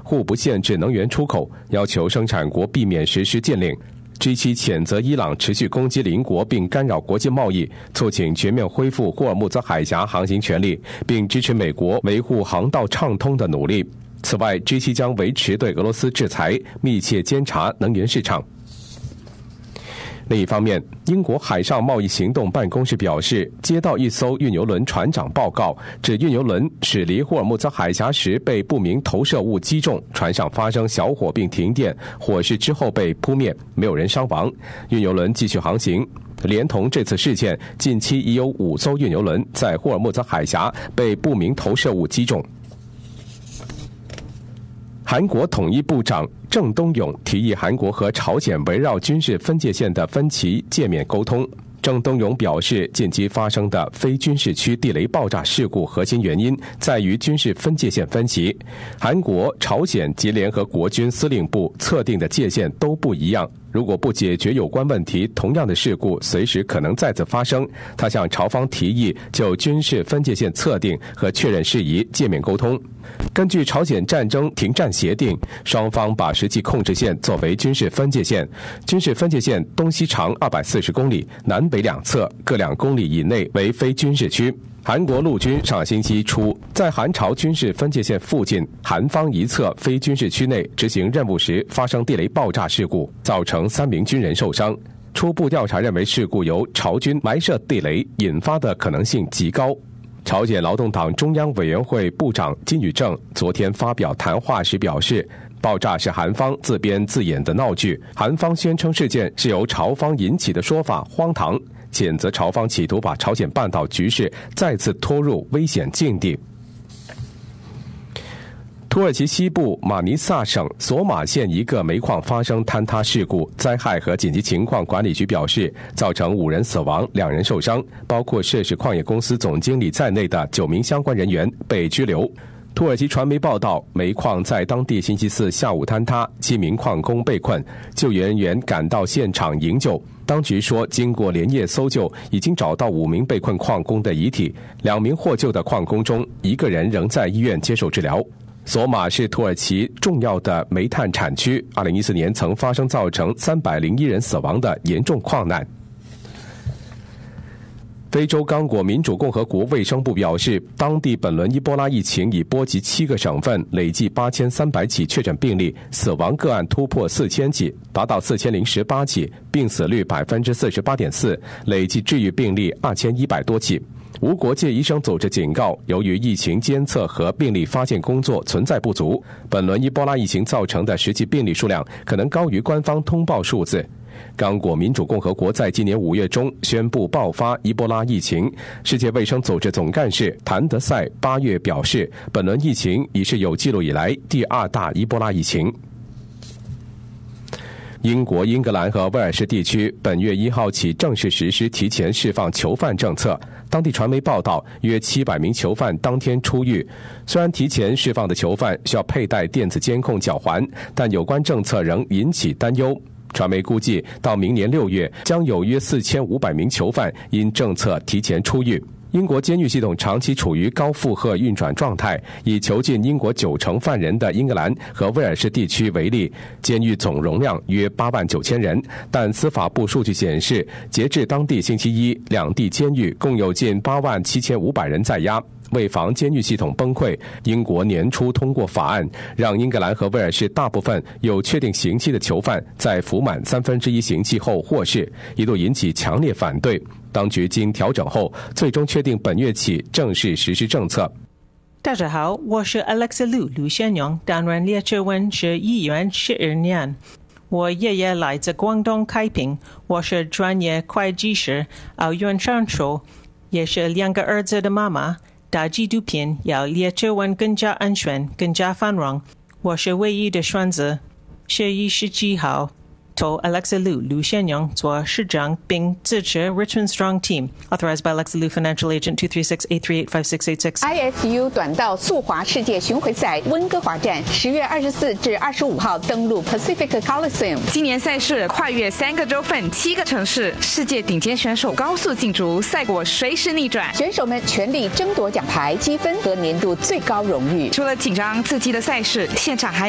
互不限制能源出口，要求生产国避免实施禁令。G7 谴责伊朗持续攻击邻国并干扰国际贸易，促请全面恢复霍尔木兹海峡航行权利，并支持美国维护航道畅通的努力。此外 ，G7 将维持对俄罗斯制裁，密切监察能源市场。另一方面，英国海上贸易行动办公室表示，接到一艘运油轮船长报告，指运油轮驶离霍尔木兹海峡时被不明投射物击中，船上发生小火并停电，火势之后被扑灭，没有人伤亡。运油轮继续航行。连同这次事件，近期已有5艘运油轮在霍尔木兹海峡被不明投射物击中。韩国统一部长郑东勇提议韩国和朝鲜围绕军事分界线的分歧界面沟通。郑东勇表示，近期发生的非军事区地雷爆炸事故核心原因在于军事分界线分歧。韩国、朝鲜及联合国军司令部测定的界限都不一样，如果不解决有关问题，同样的事故随时可能再次发生。他向朝方提议就军事分界线测定和确认事宜界面沟通。根据朝鲜战争停战协定，双方把实际控制线作为军事分界线。军事分界线东西长240公里，南北两侧各2公里以内为非军事区。韩国陆军上星期初在韩朝军事分界线附近韩方一侧非军事区内执行任务时发生地雷爆炸事故，造成3名军人受伤。初步调查认为，事故由朝军埋设地雷引发的可能性极高。朝鲜劳动党中央委员会部长金宇正昨天发表谈话时表示，爆炸是韩方自编自演的闹剧，韩方宣称事件是由朝方引起的说法荒唐，谴责朝方企图把朝鲜半岛局势再次拖入危险境地。土耳其西部马尼萨省索马县一个煤矿发生坍塌事故，灾害和紧急情况管理局表示，造成5人死亡，2人受伤，包括涉事矿业公司总经理在内的9名相关人员被拘留。土耳其传媒报道，煤矿在当地星期4下午坍塌，7名矿工被困，救援人员赶到现场营救。当局说，经过连夜搜救，已经找到5名被困矿工的遗体，2名获救的矿工中，1个人仍在医院接受治疗。索马是土耳其重要的煤炭产区，2014年曾发生造成301人死亡的严重矿难。非洲刚果民主共和国卫生部表示，当地本轮伊波拉疫情已波及7个省份，累计8300起确诊病例，死亡个案突破4000起，达到4018起，病死率 48.4%， 累计治愈病例2100多起。无国界医生组织警告，由于疫情监测和病例发现工作存在不足，本轮伊波拉疫情造成的实际病例数量可能高于官方通报数字。刚果民主共和国在今年5月中宣布爆发伊波拉疫情，世界卫生组织总干事谭德赛8月表示，本轮疫情已是有记录以来第2大伊波拉疫情。英国、英格兰和威尔士地区本月1号起正式实施提前释放囚犯政策。当地传媒报道，约700名囚犯当天出狱。虽然提前释放的囚犯需要佩戴电子监控脚环，但有关政策仍引起担忧。传媒估计，到明年6月，将有约4500名囚犯因政策提前出狱。英国监狱系统长期处于高负荷运转状态，以囚禁英国90%犯人的英格兰和威尔士地区为例，监狱总容量约89000人，但司法部数据显示，截至当地星期一，两地监狱共有近87500人在押。为防监狱系统崩溃，英国年初通过法案，让英格兰和威尔士大部分有确定刑期的囚犯在服满1/3刑期后获释，一度引起强烈反对。当局经调整后，最终确定本月起正式实施政策。 大家好，我是 Alexa Liu 卢先勇，担任列车文是议员12年。我爷爷来自广东开平，我是专业会计师，澳元上手，也是2个儿子的妈妈。大纪录片要列车文更加安全、更加繁荣，我是唯一的选择。11月17号，投 Alexa Liu 卢先勇做市长，并支持 Richmond Strong Team. Authorized by Alexa Liu, Financial Agent 236-838-5686. ISU 短道速滑世界巡回赛温哥华站10月24至25号登陆 Pacific Coliseum。 今年赛事跨越3个州份、7个城市，世界顶尖选手高速竞逐，赛果随时逆转。 选手们全力争夺奖牌、积分和年度最高荣誉。 除了紧张刺激的赛事，现场还